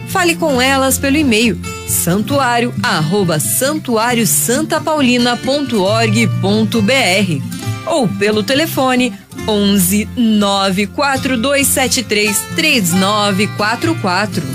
Fale com elas pelo e-mail santuario@santuariosantapaulina.org.br ou pelo telefone 11 94273 3944.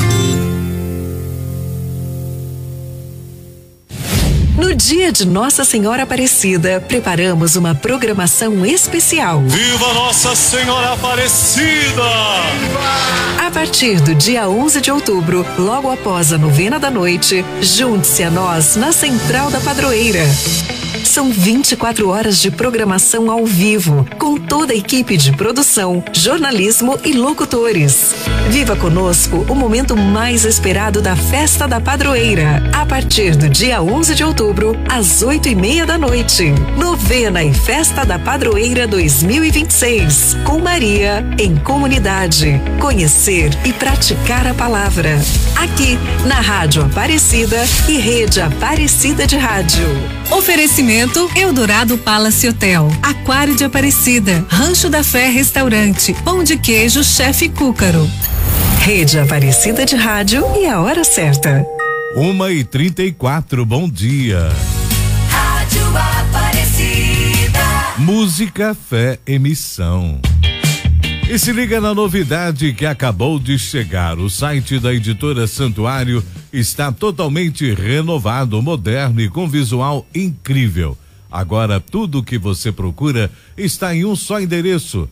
No dia de Nossa Senhora Aparecida, preparamos uma programação especial. Viva Nossa Senhora Aparecida! A partir do dia 11 de outubro, logo após a novena da noite, junte-se a nós na Central da Padroeira. São 24 horas de programação ao vivo, com toda a equipe de produção, jornalismo e locutores. Viva conosco o momento mais esperado da Festa da Padroeira, a partir do dia 11 de outubro, às 8:30 da noite. Novena e Festa da Padroeira 2026, com Maria em comunidade. Conhecer e praticar a palavra. Aqui, na Rádio Aparecida e Rede Aparecida de Rádio. Oferecimento Eldorado Palace Hotel, Aquário de Aparecida, Rancho da Fé Restaurante, Pão de Queijo Chefe Cúcaro. Rede Aparecida de Rádio e a hora certa. 1h34, bom dia. Rádio Aparecida. Música, fé, emissão. E se liga na novidade que acabou de chegar. O site da editora Santuário está totalmente renovado, moderno e com visual incrível. Agora tudo o que você procura está em um só endereço: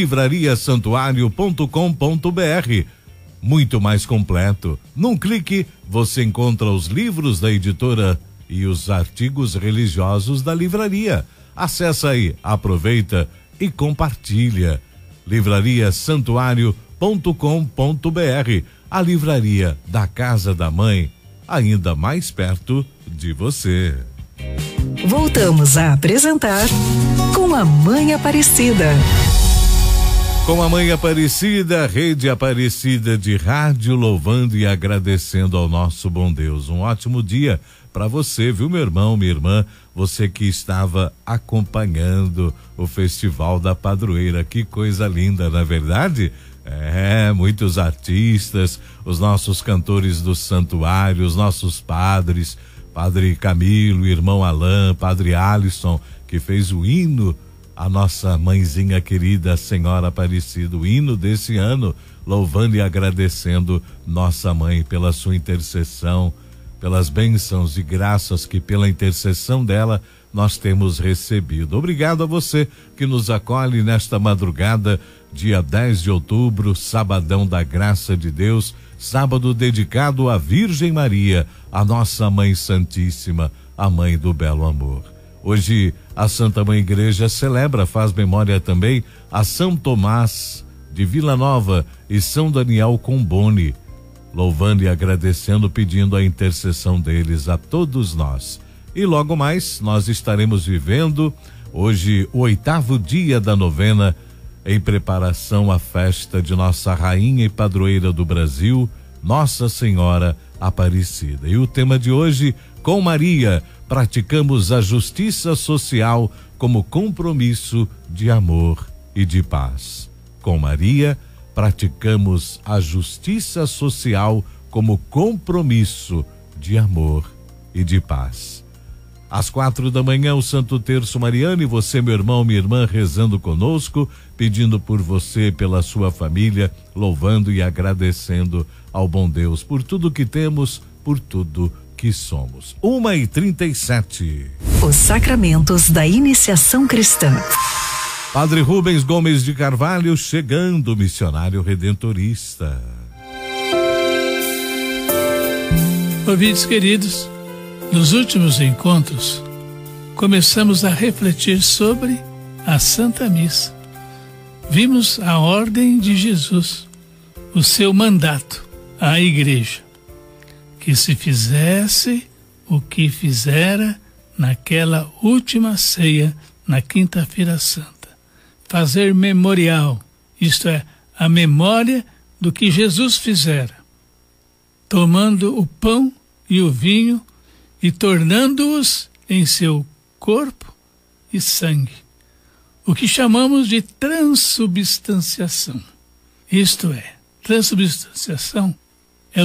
livrariasantuario.com.br. Muito mais completo. Num clique você encontra os livros da editora e os artigos religiosos da livraria. Acesse aí, aproveita e compartilha. livrariasantuario.com.br, a livraria da Casa da Mãe, ainda mais perto de você. Voltamos a apresentar Com a Mãe Aparecida. Com a Mãe Aparecida, Rede Aparecida de Rádio, louvando e agradecendo ao nosso bom Deus. Um ótimo dia para você, viu, meu irmão, minha irmã, você que estava acompanhando o Festival da Padroeira. Que coisa linda, não é verdade? Muitos artistas, os nossos cantores do santuário, os nossos padres, Padre Camilo, irmão Alain, Padre Alisson, que fez o hino, a nossa mãezinha querida, Senhora Aparecida, o hino desse ano, louvando e agradecendo nossa mãe pela sua intercessão, pelas bênçãos e graças que pela intercessão dela nós temos recebido. Obrigado a você que nos acolhe nesta madrugada, dia 10 de outubro, sabadão da graça de Deus, sábado dedicado à Virgem Maria, a nossa Mãe Santíssima, a Mãe do Belo Amor. Hoje a Santa Mãe Igreja celebra, faz memória também a São Tomás de Vila Nova e São Daniel Comboni, louvando e agradecendo, pedindo a intercessão deles a todos nós. E logo mais nós estaremos vivendo hoje o 8º dia da novena em preparação à festa de nossa Rainha e Padroeira do Brasil, Nossa Senhora Aparecida. E o tema de hoje, com Maria, praticamos a justiça social como compromisso de amor e de paz. Com Maria, praticamos a justiça social como compromisso de amor e de paz. Às 4 da manhã, o Santo Terço Mariano, e você, meu irmão, minha irmã, rezando conosco, pedindo por você, pela sua família, louvando e agradecendo ao bom Deus por tudo que temos, por tudo que somos. 1h37. Os sacramentos da iniciação cristã. Padre Rubens Gomes de Carvalho chegando, missionário redentorista. Ouvintes queridos, nos últimos encontros, começamos a refletir sobre a Santa Missa. Vimos a ordem de Jesus, o seu mandato à Igreja, que se fizesse o que fizera naquela última ceia, na Quinta-feira Santa. Fazer memorial, isto é, a memória do que Jesus fizera, tomando o pão e o vinho e tornando-os em seu corpo e sangue, o que chamamos de transubstanciação. Isto é, transubstanciação